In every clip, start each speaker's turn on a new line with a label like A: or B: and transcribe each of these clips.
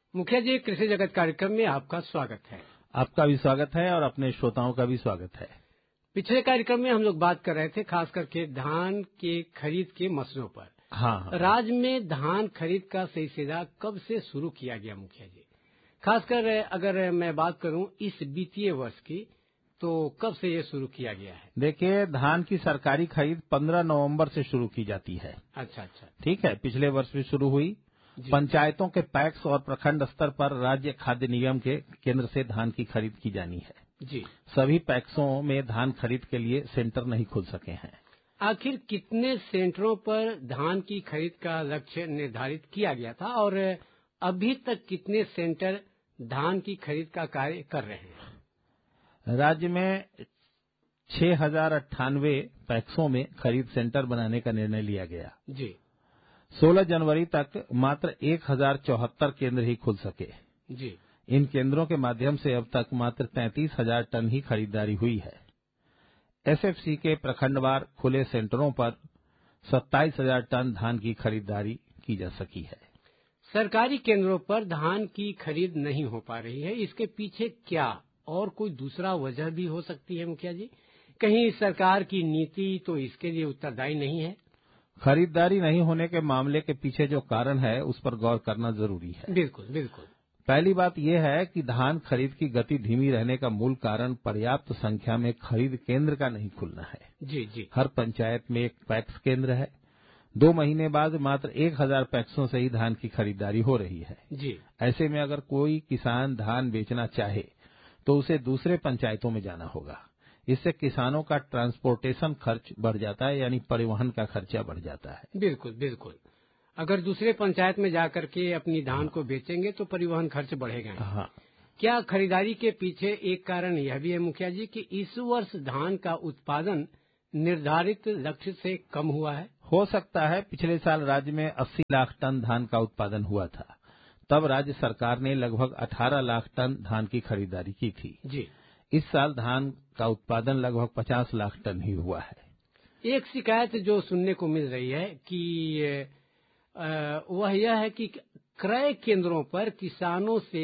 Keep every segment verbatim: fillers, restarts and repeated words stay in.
A: मुखिया जी, कृषि जगत कार्यक्रम में आपका स्वागत है।
B: आपका भी स्वागत है और अपने श्रोताओं का भी स्वागत है।
A: पिछले कार्यक्रम में हम लोग बात कर रहे थे खास करके धान के खरीद के मसलों पर।
B: हाँ, हाँ।
A: राज्य में धान खरीद का सिलसिला कब से शुरू किया गया मुखिया जी? खासकर अगर मैं बात करूं इस वित्तीय वर्ष की, तो कब से ये शुरू किया गया है?
B: देखिए, धान की सरकारी खरीद पंद्रह नवंबर से शुरू की जाती है।
A: अच्छा अच्छा,
B: ठीक है। पिछले वर्ष भी शुरू हुई। पंचायतों के पैक्स और प्रखंड स्तर पर राज्य खाद्य निगम के केंद्र से धान की खरीद की जानी है
A: जी।
B: सभी पैक्सों में धान खरीद के लिए सेंटर नहीं खुल सके हैं।
A: आखिर कितने सेंटरों पर धान की खरीद का लक्ष्य निर्धारित किया गया था और अभी तक कितने सेंटर धान की खरीद का कार्य कर रहे हैं?
B: राज्य में छह हजार अट्ठानवे पैक्सों में खरीद सेंटर बनाने का निर्णय लिया गया
A: जी।
B: सोलह जनवरी तक मात्र एक हजार चौहत्तर केंद्र ही खुल सके
A: जी।
B: इन केंद्रों के माध्यम से अब तक मात्र तैंतीस हजार टन ही खरीदारी हुई है। एसएफसी के प्रखंडवार खुले सेंटरों पर सत्ताईस हजार टन धान की खरीदारी की जा सकी है।
A: सरकारी केंद्रों पर धान की खरीद नहीं हो पा रही है, इसके पीछे क्या और कोई दूसरा वजह भी हो सकती है मुखिया जी? कहीं सरकार की नीति तो इसके लिए उत्तरदायी नहीं है?
B: खरीदारी नहीं होने के मामले के पीछे जो कारण है उस पर गौर करना जरूरी है।
A: बिल्कुल बिल्कुल।
B: पहली बात यह है कि धान खरीद की गति धीमी रहने का मूल कारण पर्याप्त संख्या में खरीद केंद्र का नहीं खुलना है।
A: जी जी।
B: हर पंचायत में एक पैक्स केंद्र है। दो महीने बाद मात्र एक हजार पैक्सों से ही धान की खरीदारी हो रही है
A: जी।
B: ऐसे में अगर कोई किसान धान बेचना चाहे तो उसे दूसरे पंचायतों में जाना होगा। इससे किसानों का ट्रांसपोर्टेशन खर्च बढ़ जाता है, यानी परिवहन का खर्चा बढ़ जाता है।
A: बिल्कुल बिल्कुल। अगर दूसरे पंचायत में जाकर के अपनी धान को बेचेंगे तो परिवहन खर्च बढ़ेगा।
B: हाँ।
A: क्या खरीदारी के पीछे एक कारण यह भी है मुखिया जी कि इस वर्ष धान का उत्पादन निर्धारित लक्ष्य से कम हुआ है?
B: हो सकता है। पिछले साल राज्य में अस्सी लाख टन धान का उत्पादन हुआ था, तब राज्य सरकार ने लगभग अठारह लाख टन धान की खरीदारी की थी
A: जी।
B: इस साल धान का उत्पादन लगभग पचास लाख टन ही हुआ है।
A: एक शिकायत जो सुनने को मिल रही है कि वह यह है कि क्रय केंद्रों पर किसानों से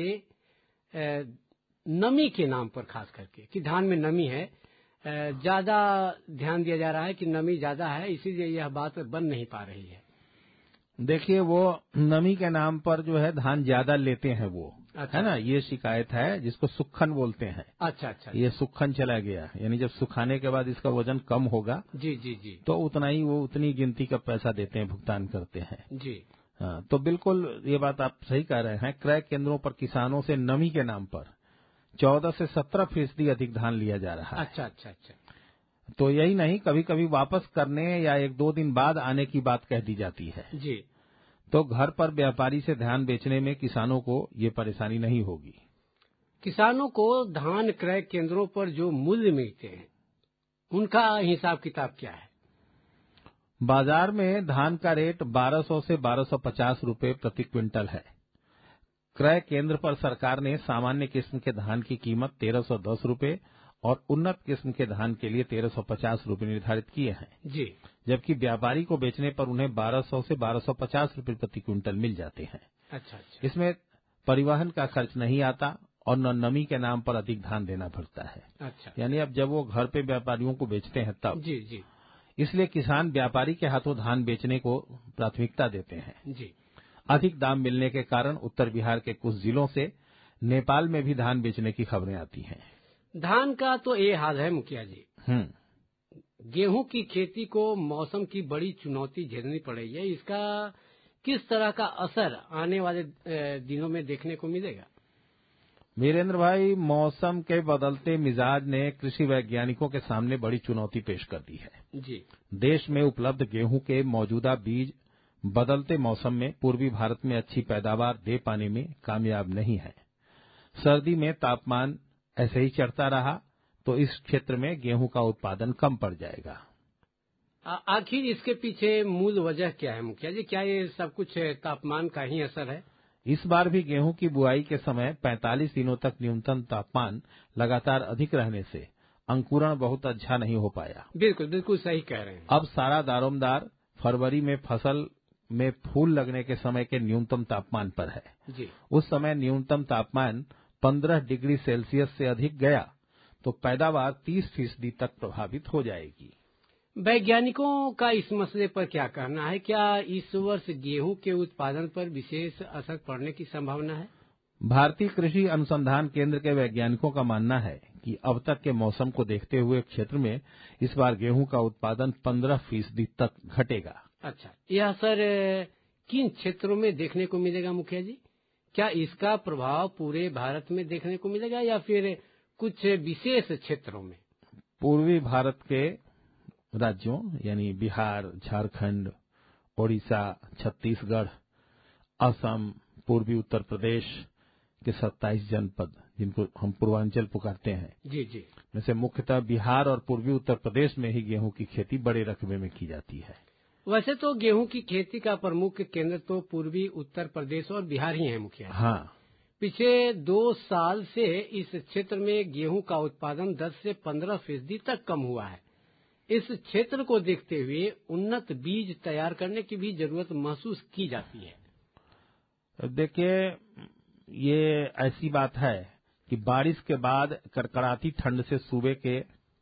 A: नमी के नाम पर खास करके कि धान में नमी है, ज्यादा ध्यान दिया जा रहा है कि नमी ज्यादा है, इसीलिए यह बात बन नहीं पा रही है।
B: देखिए, वो नमी के नाम पर जो है धान ज्यादा लेते हैं वो। अच्छा। है ना, ये शिकायत है जिसको सुक्खन बोलते हैं।
A: अच्छा अच्छा।
B: ये सुक्खन चला गया, यानी जब सुखाने के बाद इसका वजन कम होगा
A: जी जी जी
B: तो उतना ही वो उतनी गिनती का पैसा देते हैं, भुगतान करते हैं
A: जी।
B: हाँ, तो बिल्कुल ये बात आप सही कह रहे हैं। क्रय केंद्रों पर किसानों से नमी के नाम पर चौदह से सत्रह फीसदी अधिक धान लिया जा रहा है।
A: अच्छा अच्छा अच्छा।
B: तो यही नहीं, कभी कभी वापस करने या एक दो दिन बाद आने की बात कह दी जाती है
A: जी।
B: तो घर पर व्यापारी से धान बेचने में किसानों को ये परेशानी नहीं होगी।
A: किसानों को धान क्रय केंद्रों पर जो मूल्य मिलते हैं उनका हिसाब किताब क्या है?
B: बाजार में धान का रेट बारह सौ से बारह सौ पचास रुपए प्रति क्विंटल है। क्रय केंद्र पर सरकार ने सामान्य किस्म के धान की कीमत तेरह सौ दस रुपए और उन्नत किस्म के धान के लिए तेरह सौ पचास रुपए निर्धारित किए हैं
A: जी।
B: जबकि व्यापारी को बेचने पर उन्हें बारह सौ से बारह सौ पचास रुपए प्रति क्विंटल मिल जाते हैं।
A: अच्छा अच्छा।
B: इसमें परिवहन का खर्च नहीं आता और न नमी के नाम पर अधिक धान देना पड़ता है।
A: अच्छा।
B: यानी अब जब वो घर पे व्यापारियों को बेचते हैं तब।
A: जी जी।
B: इसलिए किसान व्यापारी के हाथों धान बेचने को प्राथमिकता देते हैं।
A: जी।
B: अधिक दाम मिलने के कारण उत्तर बिहार के कुछ जिलों से नेपाल में भी धान बेचने की खबरें आती हैं।
A: धान का तो ये हाल है मुखिया जी।
B: हम्म।
A: गेहूं की खेती को मौसम की बड़ी चुनौती झेलनी पड़ रही है, इसका किस तरह का असर आने वाले दिनों में देखने को मिलेगा?
B: वीरेंद्र भाई, मौसम के बदलते मिजाज ने कृषि वैज्ञानिकों के सामने बड़ी चुनौती पेश कर दी है
A: जी।
B: देश में उपलब्ध गेहूं के मौजूदा बीज बदलते मौसम में पूर्वी भारत में अच्छी पैदावार दे पाने में कामयाब नहीं है। सर्दी में तापमान ऐसे ही चढ़ता रहा तो इस क्षेत्र में गेहूं का उत्पादन कम पड़ जाएगा।
A: आखिर इसके पीछे मूल वजह क्या है मुखिया जी? क्या ये सब कुछ तापमान का ही असर है?
B: इस बार भी गेहूं की बुआई के समय पैंतालीस दिनों तक न्यूनतम तापमान लगातार अधिक रहने से अंकुरण बहुत अच्छा नहीं हो पाया।
A: बिल्कुल बिल्कुल सही कह रहे हैं।
B: अब सारा दारोमदार फरवरी में फसल में फूल लगने के समय के न्यूनतम तापमान पर है।
A: जी।
B: उस समय न्यूनतम तापमान पंद्रह डिग्री सेल्सियस से अधिक गया तो पैदावार तीस फीसदी तक प्रभावित हो जाएगी।
A: वैज्ञानिकों का इस मसले पर क्या कहना है? क्या इस वर्ष गेहूं के उत्पादन पर विशेष असर पड़ने की संभावना है?
B: भारतीय कृषि अनुसंधान केंद्र के वैज्ञानिकों का मानना है कि अब तक के मौसम को देखते हुए क्षेत्र में इस बार गेहूं का उत्पादन पंद्रह फीसदी तक घटेगा।
A: अच्छा, यह असर किन क्षेत्रों में देखने को मिलेगा मुखिया जी? क्या इसका प्रभाव पूरे भारत में देखने को मिलेगा या फिर कुछ विशेष क्षेत्रों में?
B: पूर्वी भारत के राज्यों यानी बिहार, झारखंड, ओडिशा, छत्तीसगढ़, असम, पूर्वी उत्तर प्रदेश के सत्ताईस जनपद जिनको हम पूर्वांचल पुकारते हैं,
A: जी जी,
B: में से मुख्यतः बिहार और पूर्वी उत्तर प्रदेश में ही गेहूं की खेती बड़े रकबे में की जाती है।
A: वैसे तो गेहूं की खेती का प्रमुख केंद्र तो पूर्वी उत्तर प्रदेश और बिहार ही है मुखिया।
B: हाँ,
A: पिछले दो साल से इस क्षेत्र में गेहूं का उत्पादन दस से पंद्रह फीसदी तक कम हुआ है। इस क्षेत्र को देखते हुए उन्नत बीज तैयार करने की भी जरूरत महसूस की जाती है।
B: देखिए, ये ऐसी बात है कि बारिश के बाद कड़कड़ाती ठंड से सूबे के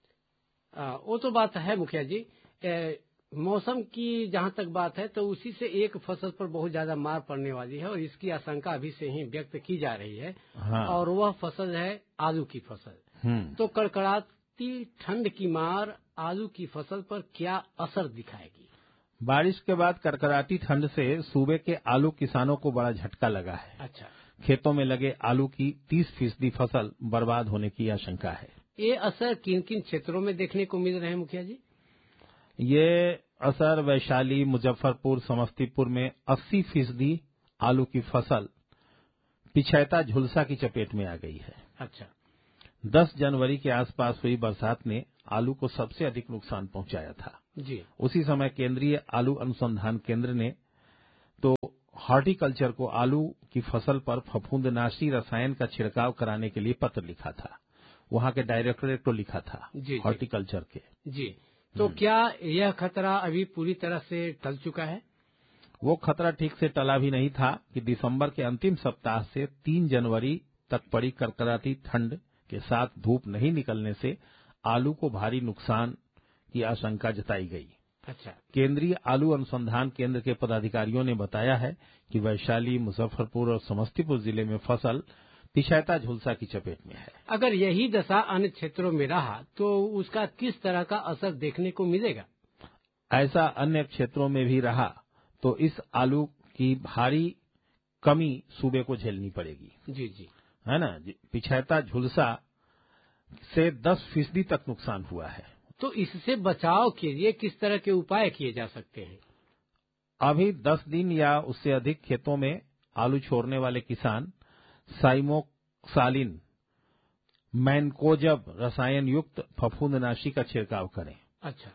A: आ, वो तो बात है मुखिया जी। ए, मौसम की जहां तक बात है तो उसी से एक फसल पर बहुत ज्यादा मार पड़ने वाली है और इसकी आशंका अभी से ही व्यक्त की जा रही है।
B: हाँ।
A: और वह फसल है आलू की फसल। तो कड़कड़ाती ठंड की मार आलू की फसल पर क्या असर दिखाएगी?
B: बारिश के बाद कड़कड़ाती ठंड से सूबे के आलू किसानों को बड़ा झटका लगा है।
A: अच्छा,
B: खेतों में लगे आलू की तीस फीसदी फसल बर्बाद होने की आशंका है।
A: ये असर किन किन क्षेत्रों में देखने को मिल रहे हैं मुखिया जी?
B: ये असर वैशाली, मुजफ्फरपुर, समस्तीपुर में अस्सी फीसदी आलू की फसल पिछैता झुलसा की चपेट में आ गई है।
A: अच्छा,
B: दस जनवरी के आसपास हुई बरसात ने आलू को सबसे अधिक नुकसान पहुंचाया था।
A: जी।
B: उसी समय केंद्रीय आलू अनुसंधान केंद्र ने तो हॉर्टिकल्चर को आलू की फसल पर फफूंदनाशी रसायन का छिड़काव कराने के लिए पत्र लिखा था। वहां के डायरेक्टरेट को लिखा था, हॉर्टिकल्चर के।
A: जी, तो क्या यह खतरा अभी पूरी तरह से टल चुका है?
B: वो खतरा ठीक से टला भी नहीं था कि दिसंबर के अंतिम सप्ताह से तीन जनवरी तक पड़ी कड़कड़ाती ठंड के साथ धूप नहीं निकलने से आलू को भारी नुकसान की आशंका जताई गई।
A: अच्छा,
B: केंद्रीय आलू अनुसंधान केंद्र के पदाधिकारियों ने बताया है कि वैशाली, मुजफ्फरपुर और समस्तीपुर जिले में फसल पिछैता झुलसा की चपेट में है।
A: अगर यही दशा अन्य क्षेत्रों में रहा तो उसका किस तरह का असर देखने को मिलेगा?
B: ऐसा अन्य क्षेत्रों में भी रहा तो इस आलू की भारी कमी सूबे को झेलनी पड़ेगी।
A: जी जी,
B: है ना। पिछैता झुलसा से दस फीसदी तक नुकसान हुआ है।
A: तो इससे बचाव के लिए किस तरह के उपाय किए जा सकते हैं?
B: अभी दस दिन या उससे अधिक खेतों में आलू छोड़ने वाले किसान साइमोक्सालिन मैनकोजब रसायन युक्त फफूंदनाशी का छिड़काव करें।
A: अच्छा,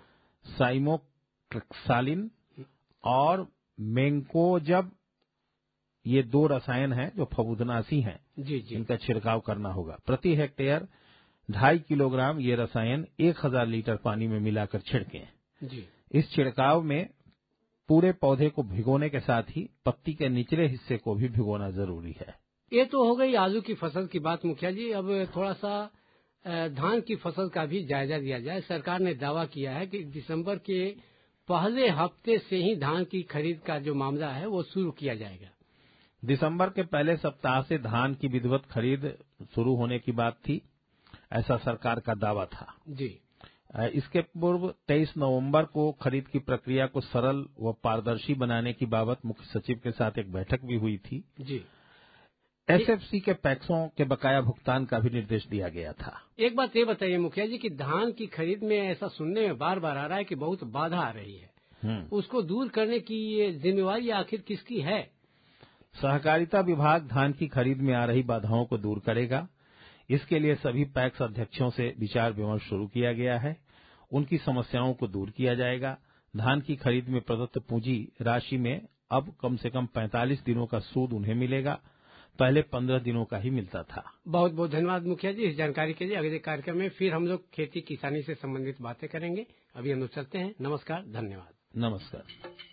B: साइमोक्सालिन और मैनकोजब ये दो रसायन हैं जो फफूंदनाशी हैं।
A: जी जी,
B: इनका छिड़काव करना होगा। प्रति हेक्टेयर ढाई किलोग्राम ये रसायन एक हजार लीटर पानी में मिलाकर छिड़कें।
A: जी,
B: इस छिड़काव में पूरे पौधे को भिगोने के साथ ही पत्ती के निचले हिस्से को भी भिगोना जरूरी है।
A: ये तो हो गई आलू की फसल की बात मुखिया जी। अब थोड़ा सा धान की फसल का भी जायजा लिया जाए। सरकार ने दावा किया है कि दिसंबर के पहले हफ्ते से ही धान की खरीद का जो मामला है वो शुरू किया जाएगा।
B: दिसंबर के पहले सप्ताह से धान की विधिवत खरीद शुरू होने की बात थी, ऐसा सरकार का दावा था।
A: जी,
B: इसके पूर्व तेईस नवंबर को खरीद की प्रक्रिया को सरल व पारदर्शी बनाने की बाबत मुख्य सचिव के साथ एक बैठक भी हुई थी।
A: जी,
B: एसएफसी के पैक्सों के बकाया भुगतान का भी निर्देश दिया गया था।
A: एक बात ये बताइए मुखिया जी कि धान की खरीद में ऐसा सुनने में बार बार आ रहा है कि बहुत बाधा आ रही है, उसको दूर करने की ये जिम्मेवारी आखिर किसकी है?
B: सहकारिता विभाग धान की खरीद में आ रही बाधाओं को दूर करेगा। इसके लिए सभी पैक्स अध्यक्षों से विचार विमर्श शुरू किया गया है। उनकी समस्याओं को दूर किया जाएगा। धान की खरीद में प्रदत्त पूंजी राशि में अब कम से कम पैंतालीस दिनों का सूद उन्हें मिलेगा, पहले पंद्रह दिनों का ही मिलता था।
A: बहुत बहुत धन्यवाद मुखिया जी इस जानकारी के लिए। अगले कार्यक्रम में फिर हम लोग खेती किसानी से संबंधित बातें करेंगे। अभी हम लोग चलते हैं। नमस्कार, धन्यवाद।
B: नमस्कार।